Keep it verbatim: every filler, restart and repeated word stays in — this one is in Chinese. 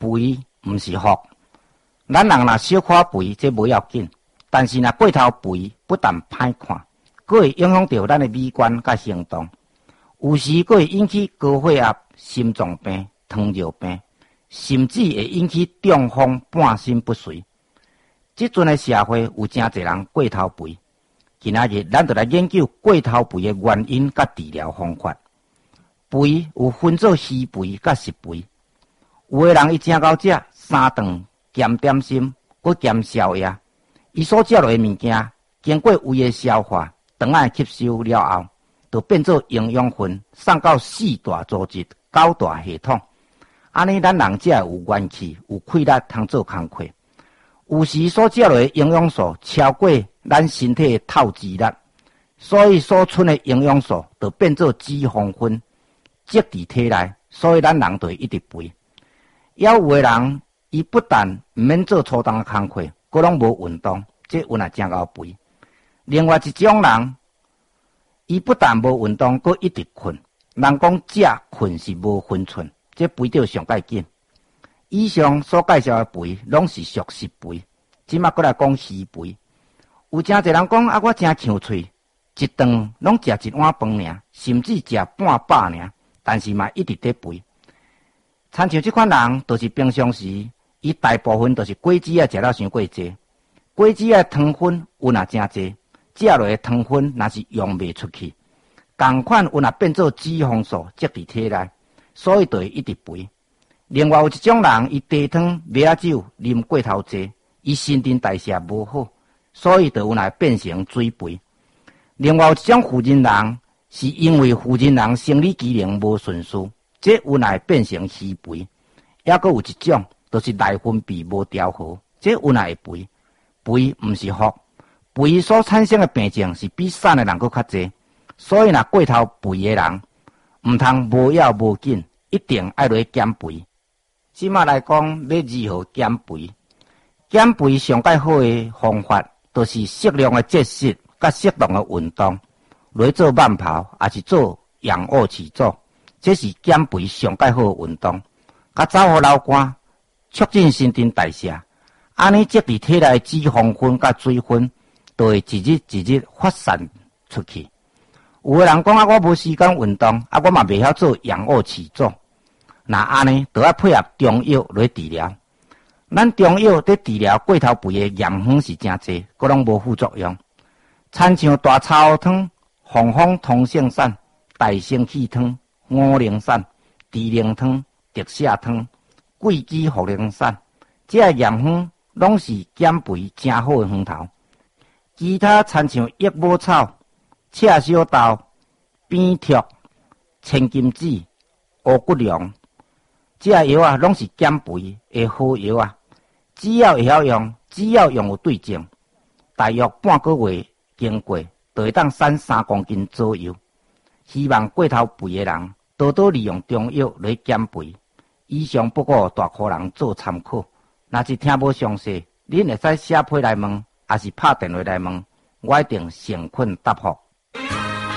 肥毋是福。咱人若小可肥，这无要紧，但是若过头肥，不但歹看，佫会影响到咱的美观甲行动。有时佫会引起高血压、心脏病、糖尿病，甚至会引起中风、半身不遂。即阵的社会有真侪人过头肥，今仔日咱就来研究过头肥的原因甲治疗方法。肥有分做虚肥甲实肥。有的人伊正到这三顿兼点心，佮兼宵夜，伊所食落的物件，经过胃的消化，肠仔吸收了后，就变做营养分，送到四大组织、九大系统。安尼咱人才有元气、有气力，通做工课。有时所食落的营养素超过咱身体的透支力，所以所存的营养素就变做脂肪分，积伫体内，所以咱人就会一直肥。也有的人，伊不但毋免做粗重的工课，佮拢无运动，这有也真够肥。另外一种人，伊不但无运动，佮一直困。人讲食困是无分寸，这肥着上界紧。以上所介绍的肥，拢是属实肥。即马过来讲虚肥，有真侪人讲啊，我真呛喙，一顿拢食一碗饭尔，甚至食半饱尔，但是嘛一直在肥。参像这款人，就是平常时，伊大部分都是果子啊食了伤过济，果子啊糖分有若真济，食落的糖分若是用袂出去，同款有若变做脂肪素积伫体内，所以就会一直肥。另外有一种人，伊茶汤、麦仔酒啉过头济，伊新陈代谢无好，所以就有若变成水肥。另外有一种妇人人，是因为妇人人生理机能无顺序。这有乃变成虚肥，也佫有一种，就是内分泌无调和，这有乃会肥。肥毋是福，肥所产生的病症是比瘦的人佫较济，所以若过头肥的人，毋通无要无紧，一定爱落去减肥。即马来讲要如何减肥？减肥上介好的方法，就是适量的节食，甲适当的运动，来做慢跑，也是做仰卧起坐。这是减肥上介好的运动，甲走互流汗，促进新陈代谢。安尼积伫体内的脂肪分甲水分，就会一日一日发散出去。有的人讲啊，我无时间运动，啊，我嘛袂晓做仰卧起坐。那安尼，就要配合中药来治疗。咱中药在治疗过头肥的盐方是真济，佫拢无副作用。参像大草汤、红枫通圣散、大生气汤。五苓散、猪苓汤、特泻汤、桂枝茯苓散，这些盐方拢是减肥真好的方头。其他参像益母草、赤小豆、扁桃、千金子、乌骨龙，这些药啊，拢是减肥的好药啊。只要会晓用，只要用有对症，大约半个月经过，就会当瘦三公斤左右。希望过头肥的人多多利用中药来减肥。以上不过大可人做参考。若是听无详细，恁会使写批来问，还是拍电话来问，我一定诚恳答复。